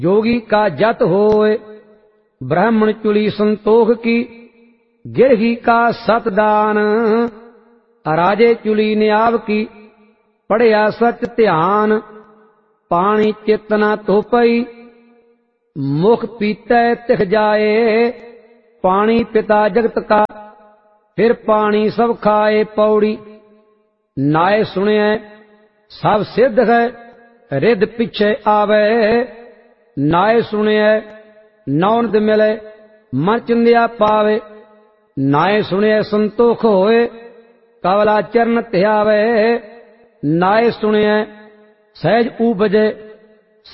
जोगी का जत होए, ब्राह्मण चुली संतोख की, गिरही का सतदान। राजे चुली न्याव की, पढ़िया सच ध्यान। पानी चित न धोपई, मुख पीतै तिख जाए। पानी पिता जगत का, फिर पानी सब खाए। पौड़ी नाय सुनिए सब सिद्ध है, रिद पिछे आवे। नाय सुनिए नौनद मिले, मन चिंदिया पावे। नाय सुनिए संतोख होए, कवला चरण ध्यावे। नाय सुनिए सहज उपजे,